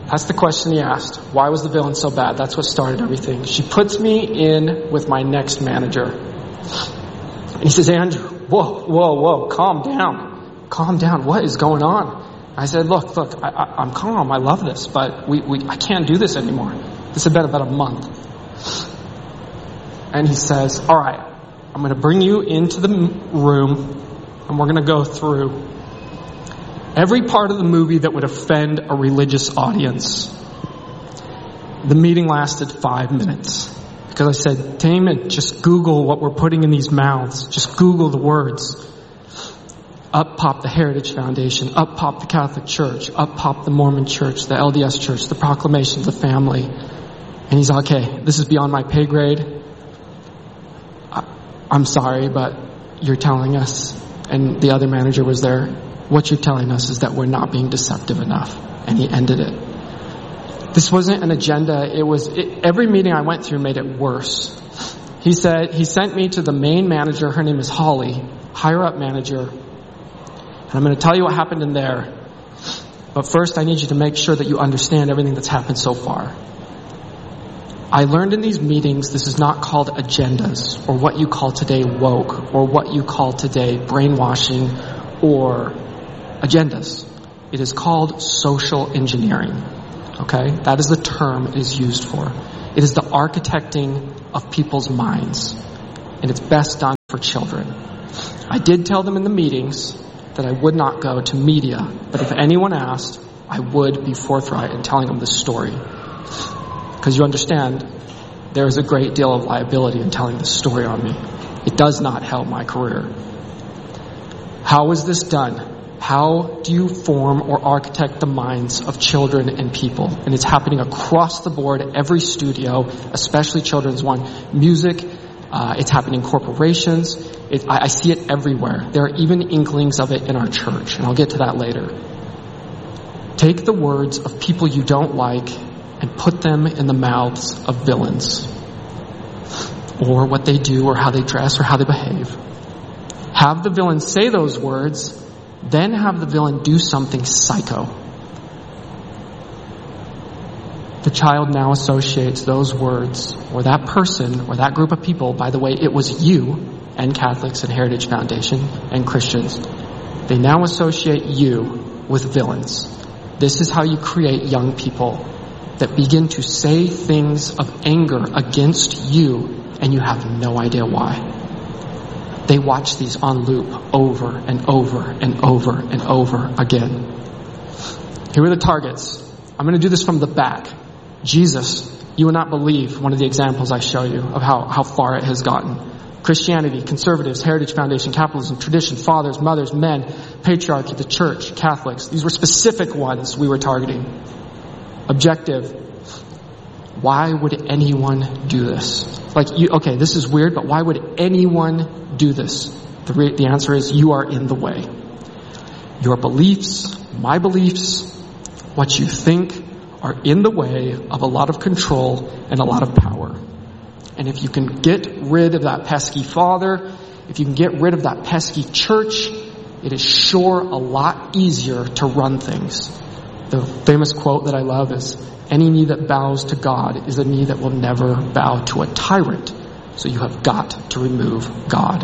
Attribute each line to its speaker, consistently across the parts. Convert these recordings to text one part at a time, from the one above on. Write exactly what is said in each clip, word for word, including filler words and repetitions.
Speaker 1: That's the question he asked. Why was the villain so bad? That's what started everything. She puts me in with my next manager. And he says, Andrew, whoa, whoa, whoa, calm down. Calm down. What is going on? I said, look, look, I, I, I'm calm. I love this, but we, we, I can't do this anymore. This has been about a month. And he says, all right, I'm going to bring you into the room and we're going to go through every part of the movie that would offend a religious audience. The meeting lasted five minutes because I said, Damon, just Google what we're putting in these mouths. Just Google the words. Up popped the Heritage Foundation. Up popped the Catholic Church. Up popped the Mormon Church, the L D S Church, the Proclamation of the Family. And he's like, okay, this is beyond my pay grade. I, I'm sorry, but you're telling us, and the other manager was there, what you're telling us is that we're not being deceptive enough. And he ended it. This wasn't an agenda. It was, it, every meeting I went through made it worse. He said, he sent me to the main manager. Her name is Holly, higher up manager. And I'm going to tell you what happened in there. But first I need you to make sure that you understand everything that's happened so far. I learned in these meetings this is not called agendas or what you call today woke or what you call today brainwashing or agendas. It is called social engineering. Okay? That is the term it is used for. It is the architecting of people's minds. And it's best done for children. I did tell them in the meetings that I would not go to media, but if anyone asked, I would be forthright in telling them this story. Because you understand, there is a great deal of liability in telling this story on me. It does not help my career. How is this done? How do you form or architect the minds of children and people? And it's happening across the board, every studio, especially children's one. Music, uh, it's happening in corporations. It, I, I see it everywhere. There are even inklings of it in our church, and I'll get to that later. Take the words of people you don't like and put them in the mouths of villains, or what they do, or how they dress, or how they behave. Have the villain say those words, then have the villain do something psycho. The child now associates those words, or that person, or that group of people. By the way, it was you, and Catholics, and Heritage Foundation, and Christians. They now associate you with villains. This is how you create young people that begin to say things of anger against you, and you have no idea why. They watch these on loop over and over and over and over again. Here are the targets. I'm going to do this from the back. Jesus, you will not believe one of the examples I show you of how, how far it has gotten. Christianity, conservatives, Heritage Foundation, capitalism, tradition, fathers, mothers, men, patriarchy, the church, Catholics. These were specific ones we were targeting. Objective. Why would anyone do this? Like, you, okay, this is weird, but why would anyone do this? The, re- the answer is you are in the way. Your beliefs, my beliefs, what you think are in the way of a lot of control and a lot of power. And if you can get rid of that pesky father, if you can get rid of that pesky church, it is sure a lot easier to run things. The famous quote that I love is, any knee that bows to God is a knee that will never bow to a tyrant. So you have got to remove God.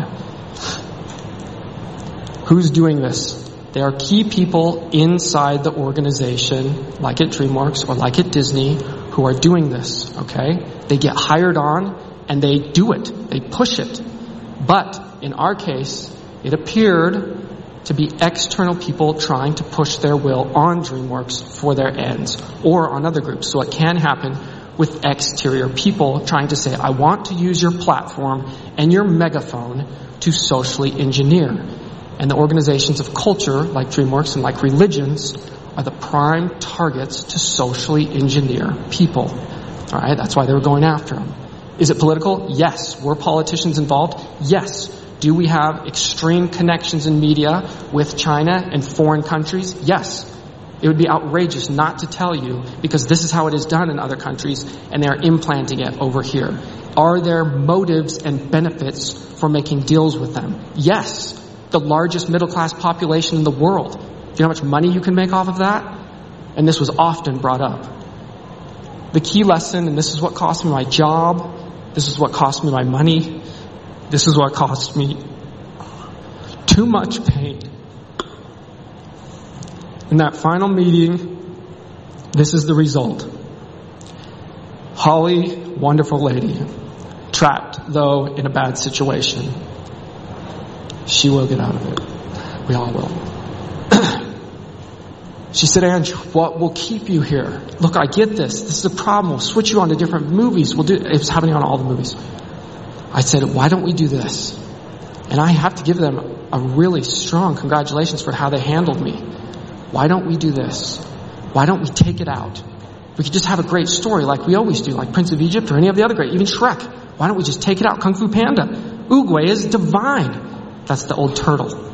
Speaker 1: Who's doing this? There are key people inside the organization, like at DreamWorks or like at Disney, who are doing this, okay? They get hired on and they do it. They push it. But in our case, it appeared to be external people trying to push their will on DreamWorks for their ends, or on other groups. So it can happen with exterior people trying to say, I want to use your platform and your megaphone to socially engineer. And the organizations of culture, like DreamWorks and like religions, are the prime targets to socially engineer people. All right, that's why they were going after them. Is it political? Yes. Were politicians involved? Yes. Do we have extreme connections in media with China and foreign countries? Yes. It would be outrageous not to tell you, because this is how it is done in other countries, and they are implanting it over here. Are there motives and benefits for making deals with them? Yes. The largest middle-class population in the world. Do you know how much money you can make off of that? And this was often brought up. The key lesson, and this is what cost me my job, this is what cost me my money, this is what cost me too much pain. In that final meeting, this is the result. Holly, wonderful lady, trapped, though, in a bad situation. She will get out of it. We all will. She said, Andrew, what will keep you here? Look, I get this. This is a problem. We'll switch you on to different movies. We'll do it. It's happening on all the movies. I said, why don't we do this? And I have to give them a really strong congratulations for how they handled me. Why don't we do this? Why don't we take it out? We could just have a great story like we always do, like Prince of Egypt or any of the other great, even Shrek. Why don't we just take it out? Kung Fu Panda. Oogway is divine. That's the old turtle.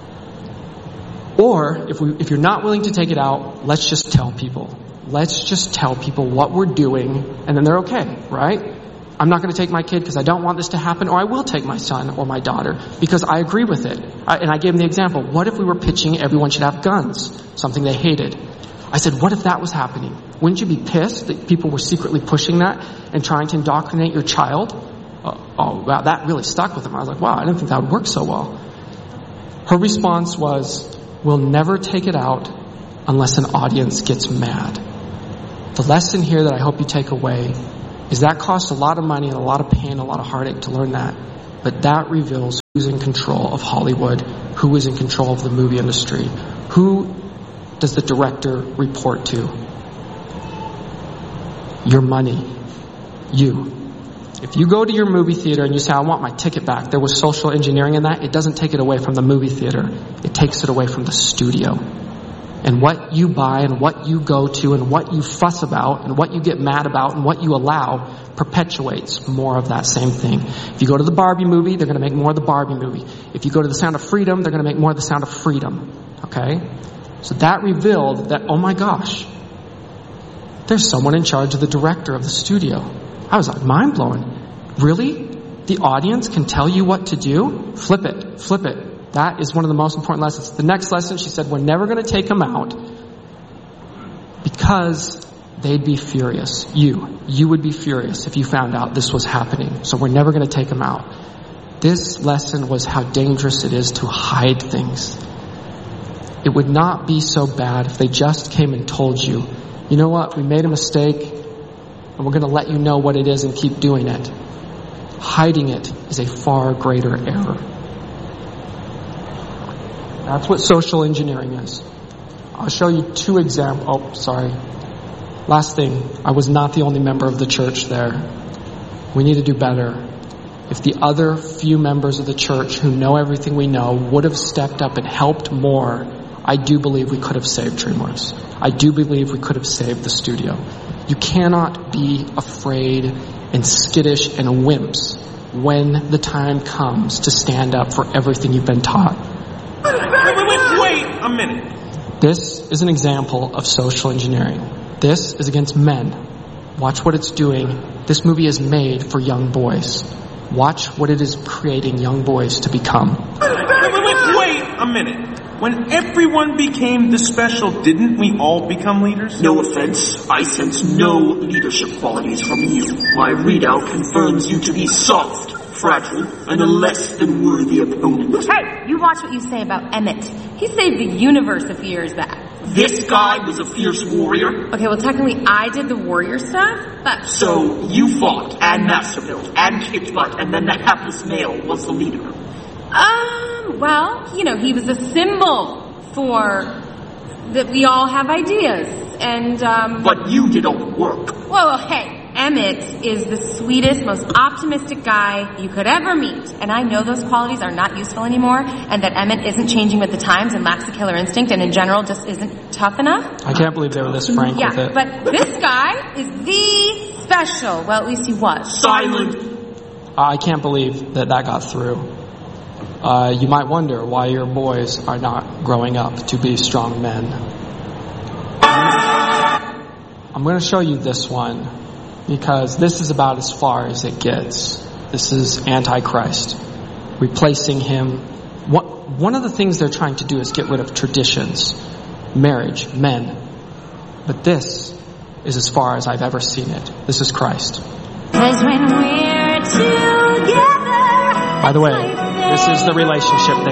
Speaker 1: Or, if we, if you're not willing to take it out, let's just tell people. Let's just tell people what we're doing, and then they're okay, right? I'm not going to take my kid because I don't want this to happen, or I will take my son or my daughter because I agree with it. I, and I gave them the example. What if we were pitching everyone should have guns? Something they hated. I said, what if that was happening? Wouldn't you be pissed that people were secretly pushing that and trying to indoctrinate your child? Uh, oh, wow, that really stuck with them. I was like, wow, I didn't think that would work so well. Her response was, we'll never take it out unless an audience gets mad. The lesson here that I hope you take away is that costs a lot of money and a lot of pain, a lot of heartache to learn that. But that reveals who's in control of Hollywood, who is in control of the movie industry. Who does the director report to? Your money. You. If you go to your movie theater and you say, I want my ticket back, there was social engineering in that, it doesn't take it away from the movie theater. It takes it away from the studio. And what you buy and what you go to and what you fuss about and what you get mad about and what you allow perpetuates more of that same thing. If you go to the Barbie movie, they're going to make more of the Barbie movie. If you go to the Sound of Freedom, they're going to make more of the Sound of Freedom. Okay? So that revealed that, oh my gosh, there's someone in charge of the director of the studio. I was like, mind blowing. Really? The audience can tell you what to do? Flip it. Flip it. That is one of the most important lessons. The next lesson, she said, we're never going to take them out because they'd be furious. You. You would be furious if you found out this was happening. So we're never going to take them out. This lesson was how dangerous it is to hide things. It would not be so bad if they just came and told you, you know what, we made a mistake and we're going to let you know what it is and keep doing it. Hiding it is a far greater error. That's what social engineering is. I'll show you two examples. Oh, sorry. Last thing, I was not the only member of the church there. We need to do better. If the other few members of the church who know everything we know would have stepped up and helped more, I do believe we could have saved DreamWorks. I do believe we could have saved the studio. You cannot be afraid and skittish and wimps when the time comes to stand up for everything you've been taught.
Speaker 2: Wait, wait, wait, wait a minute.
Speaker 1: This is an example of social engineering. This is against men. Watch what it's doing. This movie is made for young boys. Watch what it is creating young boys to become.
Speaker 2: Wait, wait, wait, wait a minute. When everyone became the special, didn't we all become leaders?
Speaker 3: No offense, I sense no leadership qualities from you. My readout confirms you to be soft, fragile, and a less than worthy opponent.
Speaker 4: Hey, you watch what you say about Emmett. He saved the universe a few years back.
Speaker 3: This guy was a fierce warrior.
Speaker 4: Okay, well technically I did the warrior stuff, but...
Speaker 3: So, you fought, and master built, and kicked butt, and then the hapless male was the leader.
Speaker 4: Um, well, you know, he was a symbol for that we all have ideas, and, um...
Speaker 3: But you did all the work.
Speaker 4: Well, well, hey, Emmett is the sweetest, most optimistic guy you could ever meet. And I know those qualities are not useful anymore, and that Emmett isn't changing with the times and lacks the killer instinct, and in general just isn't tough enough.
Speaker 1: I can't believe they were this frank
Speaker 4: yeah,
Speaker 1: with it.
Speaker 4: But this guy is the special. Well, at least he was.
Speaker 3: Silent.
Speaker 1: Uh, I can't believe that that got through. Uh, you might wonder why your boys are not growing up to be strong men. I'm going to show you this one because this is about as far as it gets. This is Antichrist, replacing him. What, one of the things they're trying to do is get rid of traditions, marriage, men. But this is as far as I've ever seen it. This is Christ.
Speaker 5: 'Cause when we're together.
Speaker 1: By the way, this is the relationship they